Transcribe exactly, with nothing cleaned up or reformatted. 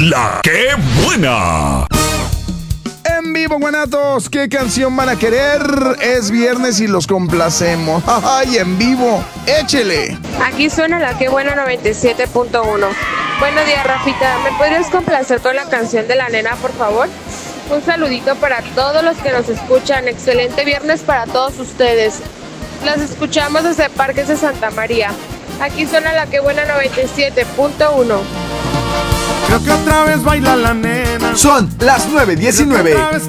La que buena. En vivo, guanatos, ¿qué canción van a querer? Es viernes y los complacemos. ¡Ay, en vivo! ¡Échele! Aquí suena la que buena noventa y siete punto uno. Buenos días, Rafita. ¿Me podrías complacer con la canción de la nena, por favor? Un saludito para todos los que nos escuchan. Excelente viernes para todos ustedes. Los escuchamos desde Parques de Santa María. Aquí suena la que buena noventa y siete punto uno. Creo que otra vez baila la nena. Son las nueve diecinueve.